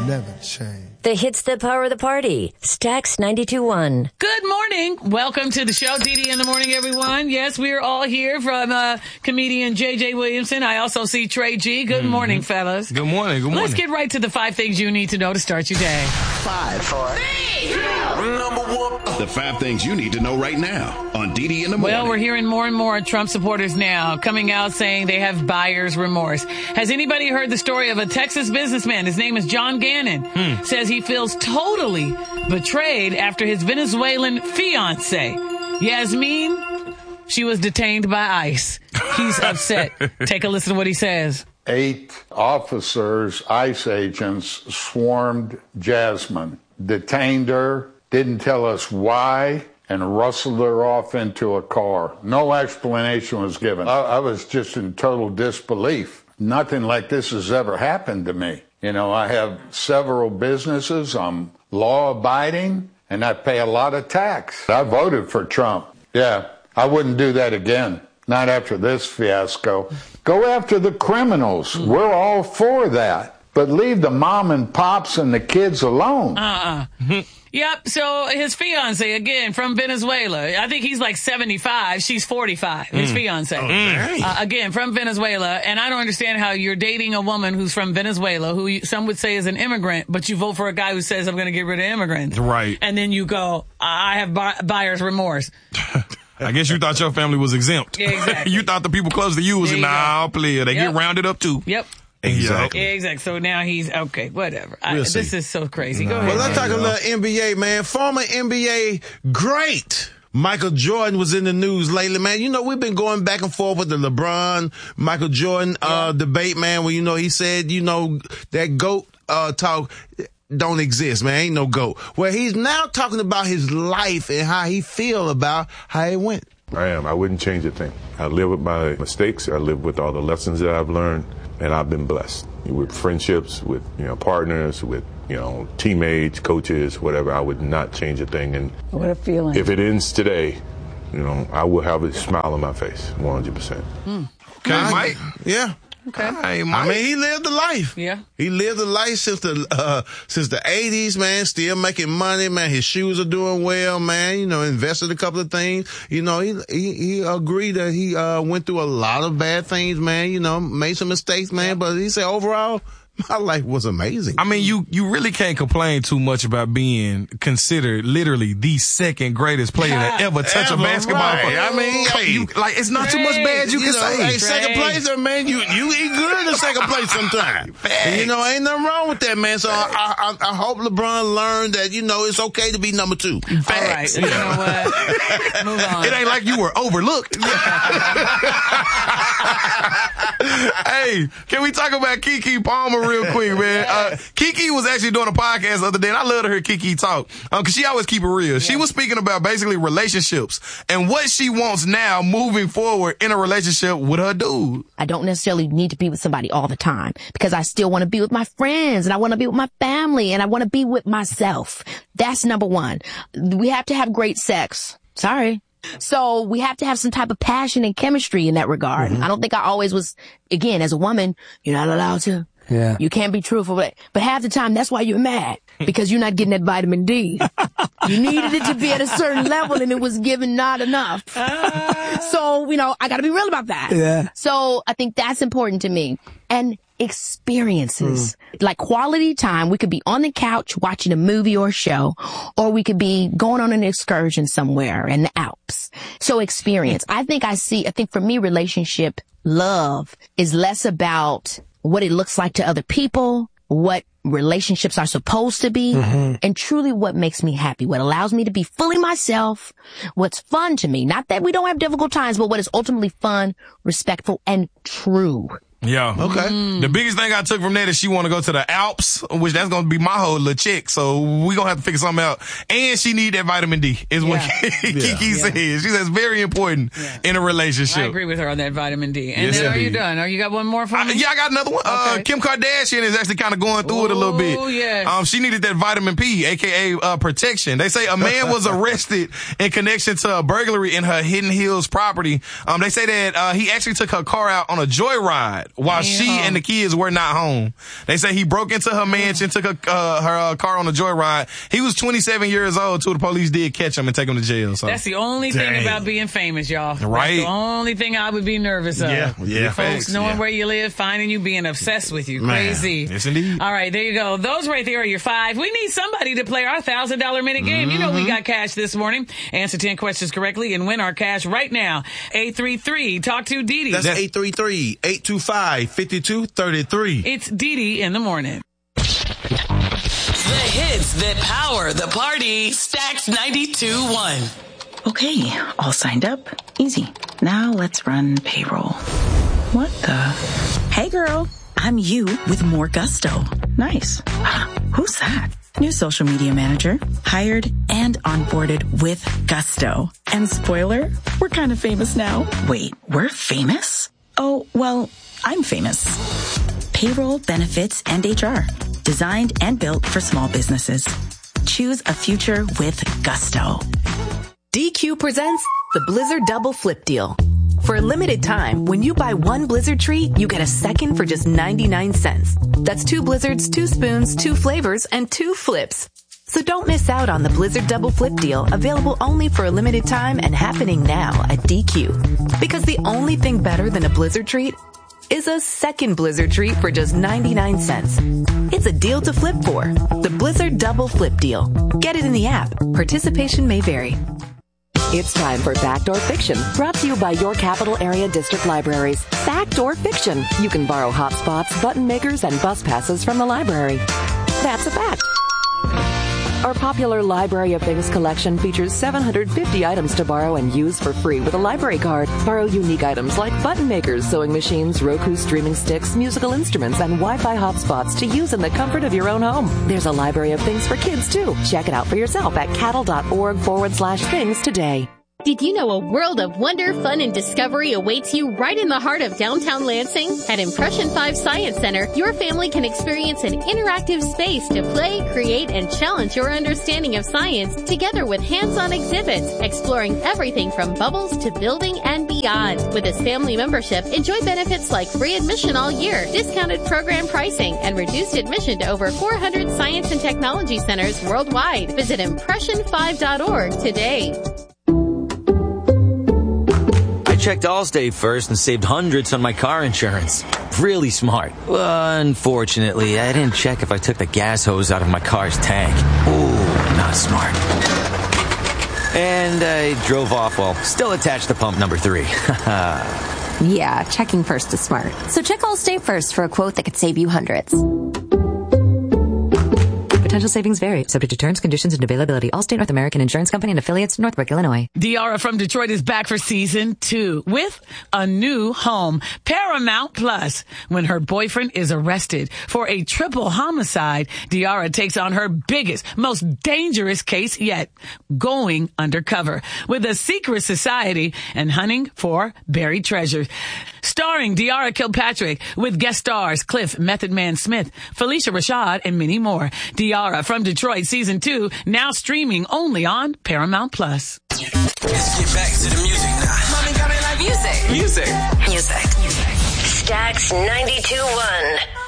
never change. The hits that power the party. Stax 92.1. Good morning. Welcome to the show, Dee Dee in the Morning, everyone. Yes, we are all here from comedian J.J. Williamson. I also see Trey G. Good morning, fellas. Good morning. Good morning. Let's get right to the 5 things you need to know to start your day. 5, 4, 3, 2, number 1. The 5 things you need to know right now on Dee Dee in the Morning. Well, we're hearing more and more Trump supporters now coming out saying they have buyer's remorse. Has anybody heard the story of a Texas businessman? His name is John Gannon. Says he feels totally betrayed after his Venezuelan fiance, Yasmin, she was detained by ICE. He's upset. Take a listen to what he says. 8 officers, ICE agents, swarmed Jasmine, detained her, didn't tell us why, and rustled her off into a car. No explanation was given. I was just in total disbelief. Nothing like this has ever happened to me. You know, I have several businesses, I'm law-abiding, and I pay a lot of tax. I voted for Trump. Yeah, I wouldn't do that again. Not after this fiasco. Go after the criminals. We're all for that. But leave the mom and pops and the kids alone. Yep. So his fiance, again, from Venezuela. I think he's like 75. She's 45. His fiance. Again, from Venezuela. And I don't understand how you're dating a woman who's from Venezuela, who some would say is an immigrant, but you vote for a guy who says, I'm going to get rid of immigrants. Right. And then you go, I have buyer's remorse. I guess you thought your family was exempt. Yeah, exactly. You thought the people close to you was player. They get rounded up too. Yep. Exactly. Exactly. So now he's okay. Whatever. This is so crazy. Go ahead. Well, let's talk a little NBA, man. Former NBA great Michael Jordan was in the news lately, man. You know, we've been going back and forth with the LeBron, Michael Jordan debate, man. Where he said, that GOAT talk don't exist, man. Ain't no GOAT. Well, he's now talking about his life and how he feel about how it went. I wouldn't change a thing. I live with my mistakes. I live with all the lessons that I've learned. And I've been blessed with friendships, with partners, with teammates, coaches, whatever. I would not change a thing. And what a feeling! If it ends today, I will have a smile on my face, 100%. Okay, Mike. Yeah. Okay. Hey, Mike. I mean, he lived a life. Yeah. He lived a life since the 80s, man. Still making money, man. His shoes are doing well, man. Invested a couple of things. He agreed that he went through a lot of bad things, man. Made some mistakes, man. But he said overall, my life was amazing. I mean, you really can't complain too much about being considered literally the second greatest player to ever touch a basketball. Right. I mean, it's not too much bad you can say. Hey, second place, man, you eat good in second place sometimes. Ain't nothing wrong with that, man. So I hope LeBron learned that, it's okay to be number 2. All right. You know what? Move on. It ain't like you were overlooked. Hey, can we talk about Keke Palmer real quick, man? Keke was actually doing a podcast the other day, and I love to hear Keke talk, because she always keep it real. She was speaking about basically relationships and what she wants now moving forward in a relationship with her dude. I don't necessarily need to be with somebody all the time, because I still want to be with my friends, and I want to be with my family, and I want to be with myself. That's number 1. We have to have great sex. Sorry. So we have to have some type of passion and chemistry in that regard. I don't think I always was, again, as a woman, you're not allowed to. Yeah. You can't be truthful, but half the time that's why you're mad, because you're not getting that vitamin D. You needed it to be at a certain level and it was given not enough. So, I gotta be real about that. Yeah. So I think that's important to me. And experiences, like quality time. We could be on the couch watching a movie or a show, or we could be going on an excursion somewhere in the Alps. So experience. I think for me, relationship love is less about what it looks like to other people, what relationships are supposed to be, and truly what makes me happy, what allows me to be fully myself, what's fun to me. Not that we don't have difficult times, but what is ultimately fun, respectful, and true. Yeah. Okay. The biggest thing I took from that is she want to go to the Alps, which that's going to be my whole little chick. So we going to have to figure something out. And she need that vitamin D is what Keke says. She says very important in a relationship. I agree with her on that vitamin D. And Yes, then are you indeed. done? You got one more for me? Yeah, I got another one. Okay. Kim Kardashian is actually kind of going through it a little bit. Oh, yes. She needed that vitamin P, aka protection. They say a man was arrested in connection to a burglary in her Hidden Hills property. They say that he actually took her car out on a joyride while she and the kids were not home. They say he broke into her mansion, took her car on a joyride. He was 27 years old too. The police did catch him and take him to jail. So that's the only thing about being famous, y'all. Right. That's the only thing I would be nervous of. Yeah. Folks knowing where you live, finding you, being obsessed with you. Man. Crazy. Yes, indeed. All right, there you go. Those right there are your 5. We need somebody to play our $1,000 minute game. You know we got cash this morning. Answer 10 questions correctly and win our cash right now. 833. Talk to Dee Dee. That's 833-825-5233. It's Dee Dee in the morning. The hits that power the party. Stacks 92.1. Okay, all signed up. Easy. Now let's run payroll. What the? Hey girl, I'm you with more gusto. Nice. Who's that? New social media manager, hired and onboarded with gusto. And spoiler, we're kind of famous now. Wait, we're famous? Oh, well, I'm famous. Payroll, benefits, and HR. Designed and built for small businesses. Choose a future with gusto. DQ presents the Blizzard Double Flip Deal. For a limited time, when you buy one Blizzard treat, you get a second for just 99 cents. That's 2 Blizzards, 2 spoons, 2 flavors, and 2 flips. So don't miss out on the Blizzard Double Flip Deal, available only for a limited time and happening now at DQ. Because the only thing better than a Blizzard treat is a second Blizzard treat for just 99 cents. It's a deal to flip for. The Blizzard Double Flip Deal. Get it in the app. Participation may vary. It's time for Backdoor Fiction, brought to you by your capital area district libraries. Backdoor Fiction. You can borrow hotspots, button makers, and bus passes from the library. That's a fact. Our popular Library of Things collection features 750 items to borrow and use for free with a library card. Borrow unique items like button makers, sewing machines, Roku streaming sticks, musical instruments, and Wi-Fi hotspots to use in the comfort of your own home. There's a Library of Things for kids, too. Check it out for yourself at cattle.org/things today. Did you know a world of wonder, fun, and discovery awaits you right in the heart of downtown Lansing? At Impression 5 Science Center, your family can experience an interactive space to play, create, and challenge your understanding of science together with hands-on exhibits, exploring everything from bubbles to building and beyond. With this family membership, enjoy benefits like free admission all year, discounted program pricing, and reduced admission to over 400 science and technology centers worldwide. Visit impression5.org today. I checked Allstate first and saved hundreds on my car insurance. Really smart. Unfortunately, I didn't check if I took the gas hose out of my car's tank. Ooh, not smart. And I drove off while still attached to pump number 3. Yeah, checking first is smart. So check Allstate first for a quote that could save you hundreds. Potential savings vary, subject to terms, conditions, and availability. Allstate North American Insurance Company and affiliates, Northbrook, Illinois. Diarra from Detroit is back for season 2 with a new home, Paramount Plus. When her boyfriend is arrested for a triple homicide, Diarra takes on her biggest, most dangerous case yet, going undercover with a secret society and hunting for buried treasure. Starring Diarra Kilpatrick with guest stars Cliff Method Man Smith, Felicia Rashad, and many more. Diarra from Detroit season 2, now streaming only on Paramount Plus. Let's get back to the music now. Mommy got me like music. Stacks 92.1.